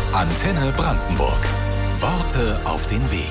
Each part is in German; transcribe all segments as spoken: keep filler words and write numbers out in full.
Antenne Brandenburg. Worte auf den Weg.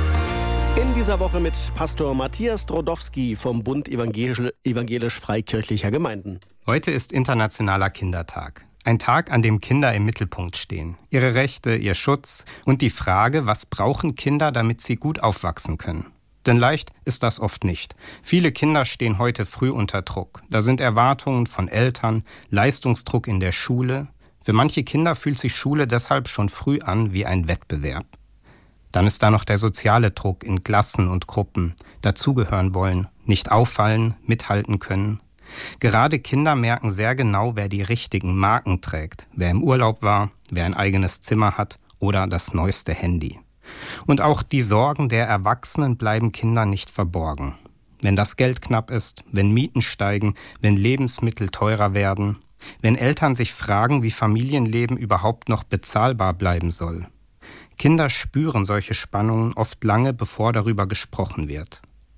In dieser Woche mit Pastor Matthias Drodowski vom Bund Evangelisch- evangelisch-freikirchlicher Gemeinden. Heute ist Internationaler Kindertag. Ein Tag, an dem Kinder im Mittelpunkt stehen. Ihre Rechte, ihr Schutz und die Frage, was brauchen Kinder, damit sie gut aufwachsen können. Denn leicht ist das oft nicht. Viele Kinder stehen heute früh unter Druck. Da sind Erwartungen von Eltern, Leistungsdruck in der Schule. Für manche Kinder fühlt sich Schule deshalb schon früh an wie ein Wettbewerb. Dann ist da noch der soziale Druck in Klassen und Gruppen, dazugehören wollen, nicht auffallen, mithalten können. Gerade Kinder merken sehr genau, wer die richtigen Marken trägt, wer im Urlaub war, wer ein eigenes Zimmer hat oder das neueste Handy. Und auch die Sorgen der Erwachsenen bleiben Kindern nicht verborgen. Wenn das Geld knapp ist, wenn Mieten steigen, wenn Lebensmittel teurer werden, wenn Eltern sich fragen, wie Familienleben überhaupt noch bezahlbar bleiben soll. Kinder spüren solche Spannungen oft lange, bevor darüber gesprochen wird.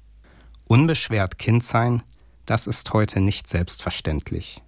Unbeschwert Kind sein, das ist heute nicht selbstverständlich.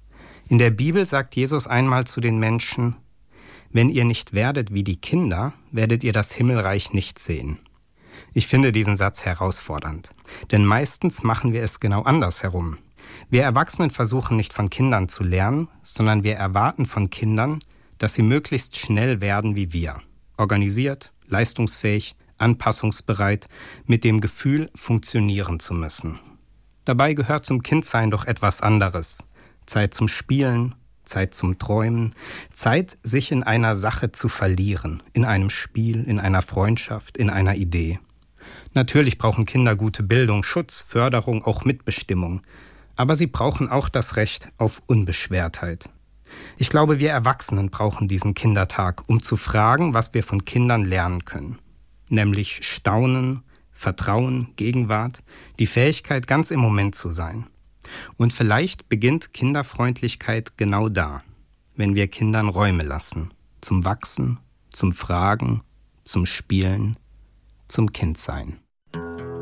In der Bibel sagt Jesus einmal zu den Menschen: Wenn ihr nicht werdet wie die Kinder, werdet ihr das Himmelreich nicht sehen. Ich finde diesen Satz herausfordernd, denn meistens machen wir es genau andersherum. Wir Erwachsenen versuchen nicht von Kindern zu lernen, sondern wir erwarten von Kindern, dass sie möglichst schnell werden wie wir. Organisiert, leistungsfähig, anpassungsbereit, mit dem Gefühl, funktionieren zu müssen. Dabei gehört zum Kindsein doch etwas anderes. Zeit zum Spielen, Zeit zum Träumen, Zeit, sich in einer Sache zu verlieren, in einem Spiel, in einer Freundschaft, in einer Idee. Natürlich brauchen Kinder gute Bildung, Schutz, Förderung, auch Mitbestimmung. Aber sie brauchen auch das Recht auf Unbeschwertheit. Ich glaube, wir Erwachsenen brauchen diesen Kindertag, um zu fragen, was wir von Kindern lernen können. Nämlich Staunen, Vertrauen, Gegenwart, die Fähigkeit, ganz im Moment zu sein. Und vielleicht beginnt Kinderfreundlichkeit genau da, wenn wir Kindern Räume lassen. Zum Wachsen, zum Fragen, zum Spielen, zum Kindsein.